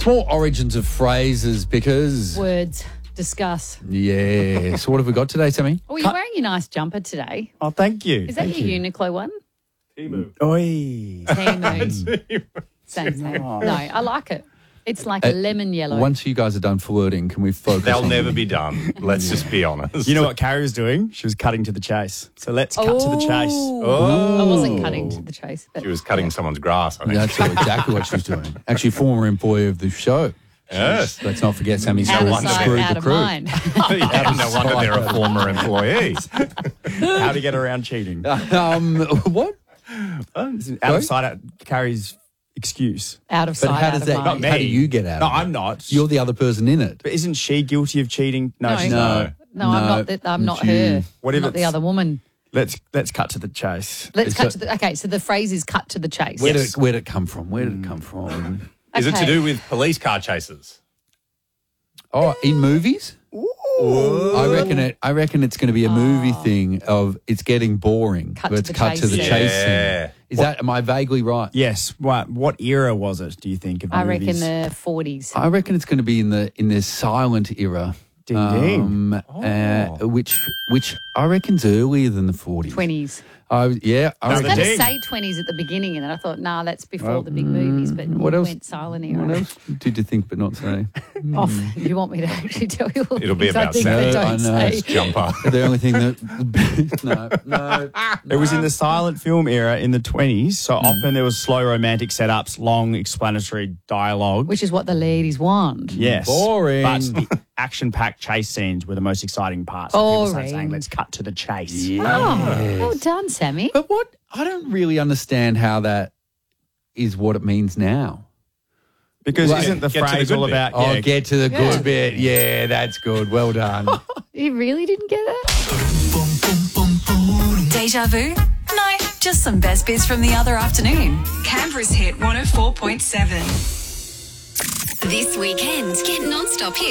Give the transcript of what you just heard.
It's more origins of phrases because... Words. Discuss. Yeah. So what have we got today, Sammy? Oh, you're wearing your nice jumper today. Oh, thank you. Is that your Uniqlo one? Oi. Temu. Same. No, I like it. It's like a lemon yellow. Once you guys are done flirting, can we focus They'll on... never be done. Let's just be honest. You know what Carrie was doing? She was cutting to the chase. So let's cut to the chase. I wasn't cutting to the chase. But She was cutting someone's grass, I think. That's exactly what she's doing. Actually, former employee of the show. Yes. Let's not forget Sammy's out of wonder sight, screwed out the of crew. mind. Yeah, no wonder they're a former employee. How to get around cheating. What? Out of sight, Carrie's excuse. Out of But sight, how out does of that? mind. How do you get out? No, of it? I'm not. You're the other person in it. But isn't she guilty of cheating? No. she's No, I'm not her. What if I'm not the it's- other woman. Let's cut to the chase. Let's cut to the... Okay, so the phrase is cut to the chase. Where did it come from? Where did it come from? Is it to Okay. do with police car chases? Oh, in movies? I reckon it's going to be a movie thing of it's getting boring. Cut but to it's the cut to the chase chase scene. scene. Am I vaguely right? Yes. What era was it, do you think, of I movies? reckon the 40s. I reckon it's going to be in the silent era. Ding, ding. Which I reckon's earlier than the 40s. 20s. I I was reckon. going to ding. say 20s at the beginning, and then I thought, that's before the big movies, but what you else? went silent What era. else did you think but not say? Oh, you want me to actually tell you all the It'll be things I about think sex. they I don't know. say? Jumper. The only thing that no. It was in the silent film era in the 20s, so often there was slow romantic setups, long explanatory dialogue. Which is what the ladies want. Yes. Boring. But the action-packed chase scenes were the most exciting parts. So people started Boring. saying, let's cut to the chase. Oh, well done, Sammy. But what I don't really understand how that is what it means now. Because Well, isn't the get to the phrase good all bit. about... Oh, yeah, get to the Yeah. good bit. Yeah, that's good. Well done. You really didn't get that? Deja vu? No, just some best bits from the other afternoon. Canberra's hit 104.7. This weekend, get non-stop hits